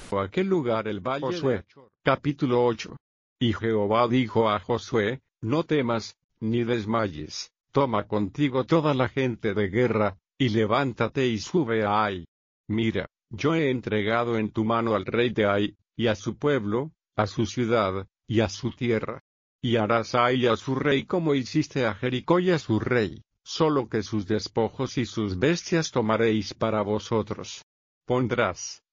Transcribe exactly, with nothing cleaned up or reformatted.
Fue aquel lugar el valle Josué, de Achor. Capítulo ocho. Y Jehová dijo a Josué, no temas, ni desmayes, toma contigo toda la gente de guerra, y levántate y sube a Ai. Mira, yo he entregado en tu mano al rey de Ai, y a su pueblo, a su ciudad, y a su tierra. Y harás a Ai y a su rey como hiciste a Jericó y a su rey, solo que sus despojos y sus bestias tomaréis para vosotros. Pondrás,